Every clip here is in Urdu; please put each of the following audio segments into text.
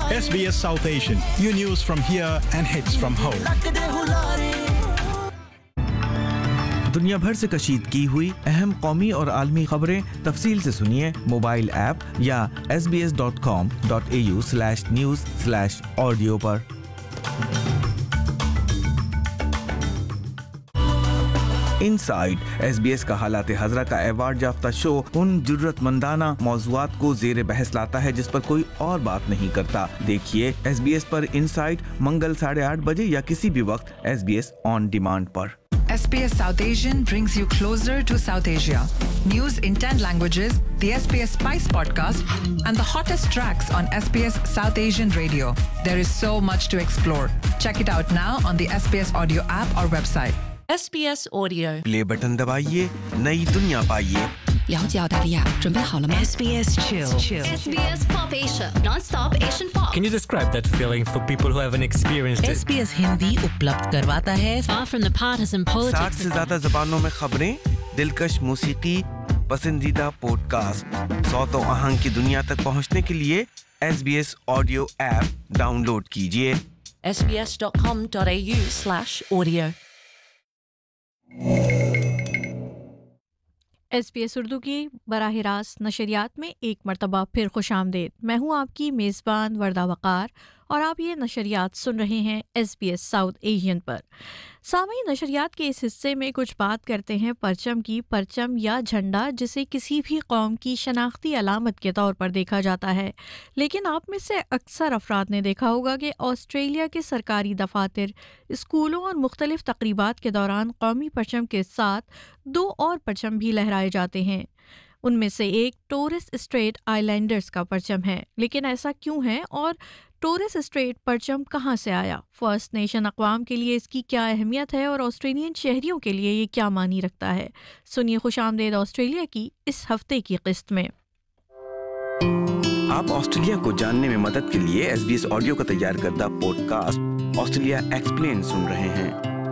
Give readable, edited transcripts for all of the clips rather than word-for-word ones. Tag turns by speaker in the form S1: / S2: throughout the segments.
S1: SBS South Asian. New news from here and hits from home.
S2: دنیا بھر سے کشیدگی ہوئی اہم قومی اور عالمی خبریں تفصیل سے سنیے موبائل ایپ یا sbs.com.au/news/audio پر۔ انسائٹ ایس بی ایس کا حالات حاضرہ کا ایوارڈ یافتہ شو ان جرت مندانہ موضوعات کو زیر بحث لاتا ہے جس پر کوئی اور بات نہیں کرتا۔ دیکھیے ایس بی ایس پر انسائٹ منگل 8:30 بجے یا کسی بھی وقت S B S on demand per.
S3: SBS South Asian brings you closer to South Asia. News in 10 languages, the SBS Spice podcast, and the hottest tracks on SBS South Asian radio. There is so much to explore. Check it out now on the SBS audio app or website.
S4: SBS Audio
S2: play button دبائیے، نئی دنیا پائیے۔
S5: 了解澳大利亚，准备好了吗
S4: SBS Chill
S6: SBS Pop Asia, non-stop Asian pop.
S7: Can you describe that feeling for people who haven't experienced it?
S4: SBS Hindi اپلبدھ کرواتا ہے
S6: Far from the partisan
S2: 60
S6: politics.
S2: سے زیادہ زبانوں میں خبریں، دلکش موسیقی، پسندیدہ پوڈ کاسٹ، صوت و آہنگ کی دنیا تک پہنچنے کے لیے S B S audio app down load کیجیے۔
S4: sbs.com.au/audio
S8: S B S Urdu کی براہ راست نشریات میں ایک مرتبہ پھر خوش آمدید۔ میں ہوں آپ کی میزبان وردہ وقار اور آپ یہ نشریات سن رہے ہیں S B S south Asian پر۔ سامعین، نشریات کے اس حصے میں کچھ بات کرتے ہیں پرچم کی۔ پرچم یا جھنڈا جسے کسی بھی قوم کی شناختی علامت کے طور پر دیکھا جاتا ہے، لیکن آپ میں سے اکثر افراد نے دیکھا ہوگا کہ آسٹریلیا کے سرکاری دفاتر، اسکولوں اور مختلف تقریبات کے دوران قومی پرچم کے ساتھ 2 اور پرچم بھی لہرائے جاتے ہیں۔ ان میں سے ایک ٹورس اسٹریٹ آئی لینڈرز کا پرچم ہے۔ لیکن ایسا کیوں ہے اور ٹورس اسٹریٹ پرچم کہاں سے آیا؟ فرسٹ نیشن اقوام کے لیے اس کی کیا اہمیت ہے اور آسٹریلین شہریوں کے لیے یہ کیا معنی رکھتا ہے؟ سنیے خوش آمدید آسٹریلیا کی اس ہفتے کی قسط میں۔
S2: آپ آسٹریلیا کو جاننے میں مدد کے لیے ایس بی ایس آڈیو کا تیار کردہ پوڈ کاسٹ آسٹریلیا ایکسپلین سن رہے ہیں۔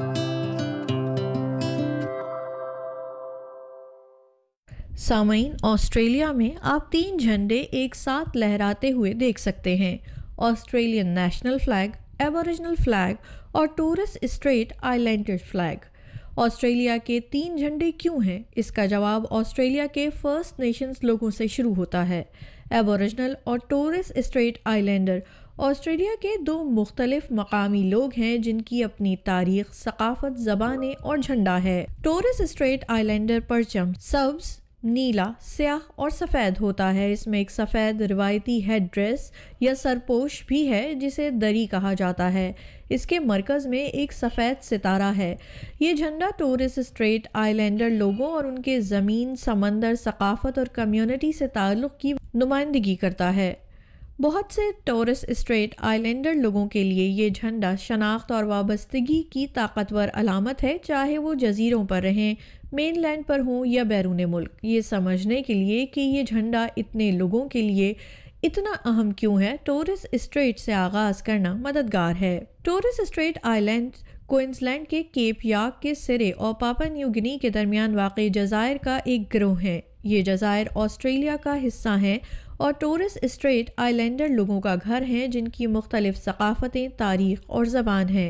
S8: سامعین، آسٹریلیا میں آپ 3 جھنڈے ایک ساتھ لہراتے ہوئے دیکھ سکتے ہیں: Australian national flag, Aboriginal flag اور tours street I lander flag. Australia کے 3 جھنڈے کیوں ہیں؟ اس کا جواب آسٹریلیا کے فرسٹ نیشنز لوگوں سے شروع ہوتا ہے۔ ایبوریجنل اور tours street I lander Australia کے 2 مختلف مقامی لوگ ہیں جن کی اپنی تاریخ، ثقافت، زبانیں اور جھنڈا ہے۔ ٹورس اسٹریٹ آئی لینڈر پرچم سبز، نیلا، سیاہ اور سفید ہوتا ہے۔ اس میں ایک سفید روایتی ہیڈ ڈریس یا سرپوش بھی ہے جسے دری کہا جاتا ہے۔ اس کے مرکز میں ایک سفید ستارہ ہے۔ یہ جھنڈا ٹورس اسٹریٹ آئی لینڈر لوگوں اور ان کے زمین، سمندر، ثقافت اور کمیونٹی سے تعلق کی نمائندگی کرتا ہے۔ بہت سے ٹورس اسٹریٹ آئی لینڈر لوگوں کے لیے یہ جھنڈا شناخت اور وابستگی کی طاقتور علامت ہے، چاہے وہ جزیروں پر رہیں، مین لینڈ پر ہوں یا بیرون ملک۔ یہ سمجھنے کے لیے کہ یہ جھنڈا اتنے لوگوں کے لیے اتنا اہم کیوں ہے، ٹورس اسٹریٹ سے آغاز کرنا مددگار ہے۔ Tours street I land Queensland کے کیپ یارک کے سرے اور پاپا نیو گنی کے درمیان واقع جزائر کا ایک گروہ ہے۔ یہ جزائر آسٹریلیا کا حصہ ہیں اور ٹورس اسٹریٹ آئی لینڈر لوگوں کا گھر ہیں جن کی مختلف ثقافتیں، تاریخ اور زبان ہیں۔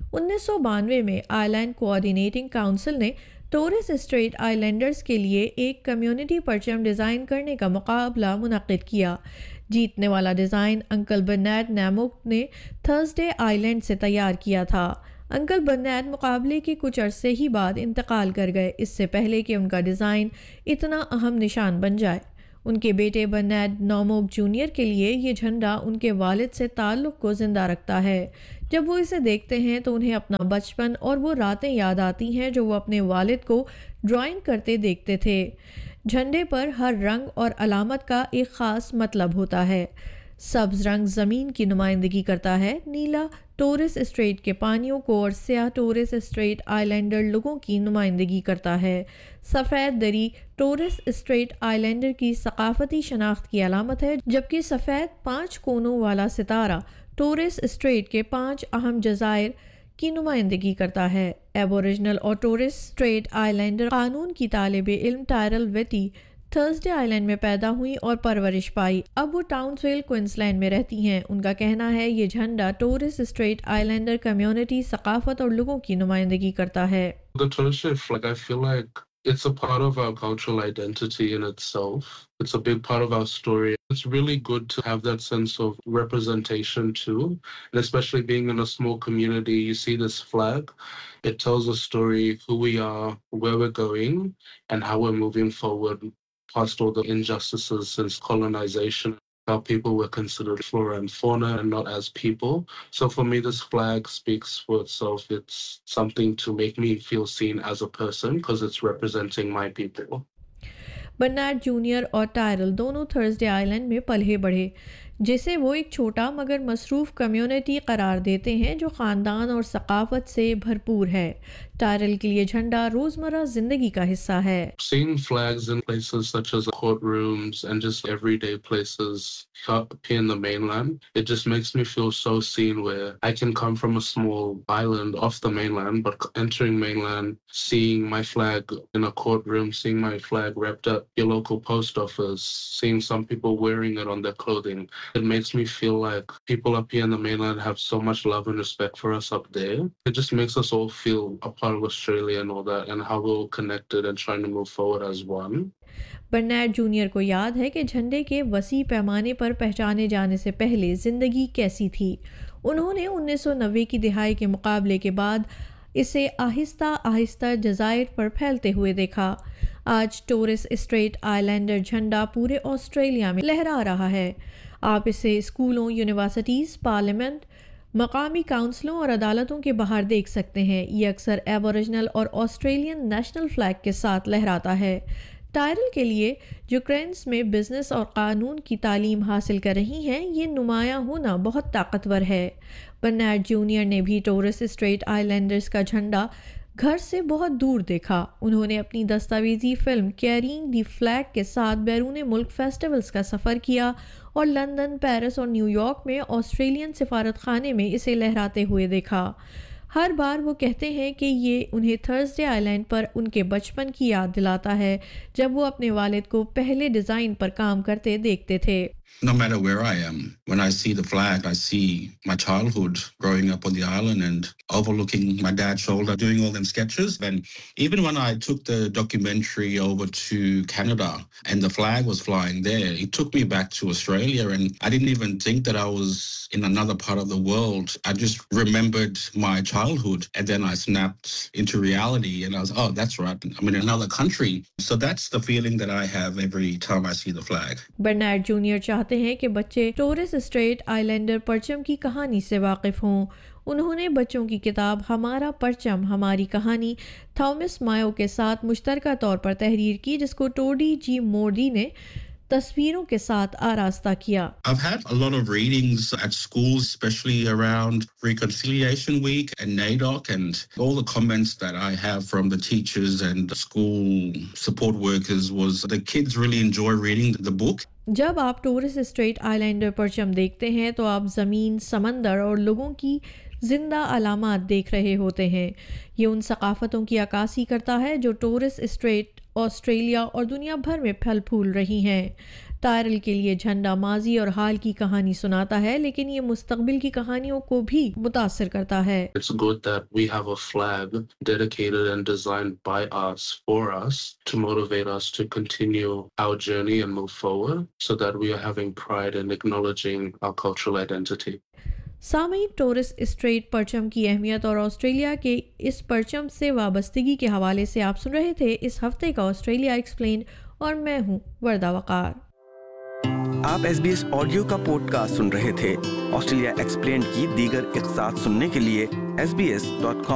S8: 1992 میں آئی لینڈ کوآرڈینیٹنگ کونسل نے ٹورس اسٹریٹ آئی لینڈرز کے لیے ایک کمیونٹی پرچم ڈیزائن کرنے کا مقابلہ منعقد کیا۔ جیتنے والا ڈیزائن انکل برنارڈ نیموک نے تھرسڈے آئی لینڈ سے تیار کیا تھا۔ انکل برنارڈ مقابلے کے کچھ عرصے ہی بعد انتقال کر گئے، اس سے پہلے کہ ان کا ڈیزائن اتنا اہم نشان بن جائے۔ ان کے بیٹے برنارڈ نوموک جونیئر کے لیے یہ جھنڈا ان کے والد سے تعلق کو زندہ رکھتا ہے۔ جب وہ اسے دیکھتے ہیں تو انہیں اپنا بچپن اور وہ راتیں یاد آتی ہیں جو وہ اپنے والد کو ڈرائنگ کرتے دیکھتے تھے۔ جھنڈے پر ہر رنگ اور علامت کا ایک خاص مطلب ہوتا ہے۔ سبز رنگ زمین کی نمائندگی کرتا ہے، نیلا ٹورس اسٹریٹ کے پانیوں کو اور سیاہ ٹورس اسٹریٹ آئی لینڈر لوگوں کی نمائندگی کرتا ہے۔ سفید دری ٹورس اسٹریٹ آئی لینڈر کی ثقافتی شناخت کی علامت ہے، جبکہ سفید 5 کونوں والا ستارہ ٹورس اسٹریٹ کے 5 اہم جزائر کی نمائندگی کرتا ہے۔ ایبوریجنل اور ٹورس اسٹریٹ آئی لینڈر قانون کی طالب علم ٹائرل ویٹی تھرسڈے آئی لینڈ میں پیدا ہوئی اور پرورش پائی. اب وہ ٹاؤنسویل کوئنسلینڈ میں رہتی ہیں. ان کا کہنا ہے یہ جھنڈا tours street I lander community, ثقافت اور لوگوں کی نمائندگی کرتا ہے.
S9: The Torres Strait flag, I feel like it's a part of our cultural identity in itself. It's a big part of our story. It's really good to have that sense of representation too. And especially being in a small community, you see this flag. It tells a story, who we are, where we're going, and how we're moving forward past all the injustices since colonization. How people were considered flora and fauna and not as people. So for me, this flag speaks for itself. It's something to make me feel seen as a person because it's representing my people.
S8: Bernard junior اور ٹائرل دونوں تھرسڈے آئی لینڈ میں پلے بڑھے، جسے وہ ایک چھوٹا مگر مصروف کمیونٹی قرار دیتے ہیں جو خاندان اور ثقافت سے بھرپور ہے. ٹائرل کے لیے جھنڈا روزمرہ زندگی کا حصہ ہے.
S9: Seeing flags in places such as courtrooms and just everyday places up here in the mainland, it just makes me feel so seen, where I can come from a small island off the mainland, but entering mainland, seeing my flag in a courtroom, seeing my flag wrapped up your local post office, seeing some people wearing it on their clothing, it makes me feel like people up here in the mainland have so much love and respect for us up there. It just makes us all feel a part of Australia and all that, and how we're all connected and trying to move forward as one.
S8: Bernard junior کو یاد ہے کہ جھنڈے کے وسیع پیمانے پر پہچانے جانے سے پہلے زندگی کیسی تھی. انہوں نے 1990 کی دہائی کے مقابلے کے بعد اسے آہستہ آہستہ جزائر پر پھیلتے ہوئے دیکھا. آج ٹورس اسٹریٹ آئی لینڈر جھنڈا پورے آسٹریلیا میں لہرا رہا ہے. آپ اسے اسکولوں، یونیورسٹیز، پارلیمنٹ، مقامی کونسلوں اور عدالتوں کے باہر دیکھ سکتے ہیں. یہ اکثر ایبوریجنل اور آسٹریلین نیشنل فلیگ کے ساتھ لہراتا ہے. ٹائرل کے لیے جو کرینس میں بزنس اور قانون کی تعلیم حاصل کر رہی ہیں، یہ نمایاں ہونا بہت طاقتور ہے. برنارڈ جونیئر نے بھی ٹورس اسٹریٹ آئی لینڈرز کا جھنڈا گھر سے بہت دور دیکھا. انہوں نے اپنی دستاویزی فلم کیرینگ دی فلیگ کے ساتھ بیرون ملک فیسٹیولز کا سفر کیا اور لندن، پیرس اور نیو یارک میں آسٹریلین سفارت خانے میں اسے لہراتے ہوئے دیکھا. ہر بار وہ کہتے ہیں کہ یہ انہیں تھرسڈے آئی لینڈ پر ان کے بچپن کی یاد دلاتا ہے جب وہ اپنے والد کو پہلے ڈیزائن پر کام کرتے دیکھتے تھے.
S10: No matter where I am, when I see the flag, I see my childhood growing up on the island and overlooking my dad's shoulder, doing all them sketches. And even when I took the documentary over to Canada and the flag was flying there, it took me back to Australia, and I didn't even think that I was in another part of the world. I just remembered my childhood, and then I snapped into reality, and I was, oh, that's right, I'm in another country. So that's the feeling that I have every time I see the flag.
S8: Bernard junior چاہتے ہیں کہ بچے ٹورس اسٹریٹ آئی لینڈر پرچم کی کہانی سے واقف ہوں. انہوں نے بچوں کی کتاب ہمارا پرچم ہماری کہانی تھامس مایو کے ساتھ مشترکہ طور پر تحریر کی، جس کو ٹوڈی جی مورڈی نے تصویروں کے ساتھ آراستہ کیا.
S10: I've had a lot of readings at schools, especially around Reconciliation Week and NAIDOC, and all the comments that I have from the teachers and the school support workers was the kids really enjoy reading the book.
S8: جب آپ ٹورس اسٹریٹ آئی لینڈر پرچم دیکھتے ہیں تو آپ زمین، سمندر اور لوگوں کی زندہ علامات دیکھ رہے ہوتے ہیں. یہ ان ثقافتوں کی عکاسی کرتا ہے جو ٹورس اسٹریٹ، آسٹریلیا اور دنیا بھر میں پھل پھول رہی ہیں. ٹائرل کے لیے جھنڈا ماضی اور حال کی کہانی سناتا ہے، لیکن یہ مستقبل کی کہانیوں کو بھی متاثر کرتا ہے.
S9: It's good that we have a flag dedicated and designed by us, for us, to motivate us to continue our journey and move forward, so that we are having pride in acknowledging our cultural identity.
S8: سامعین، ٹورس اسٹریٹ پرچم کی اہمیت اور آسٹریلیا کے اس پرچم سے وابستگی کے حوالے سے آپ سن رہے تھے اس ہفتے کا آسٹریلیا ایکسپلینڈ، اور میں ہوں وردہ وقار.
S2: آپ SBS آڈیو کا پوڈ کاسٹ سن رہے تھے. آسٹریلیا ایکسپلینڈ کی دیگر اقساط سننے کے لیے SBS.com